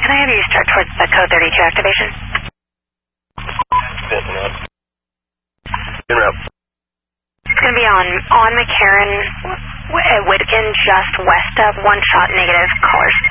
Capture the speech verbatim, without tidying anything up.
can I have you start towards the code thirty-two activation? In route. It's going to be on, on McCarran, Whitkin, just west of one shot negative, callers.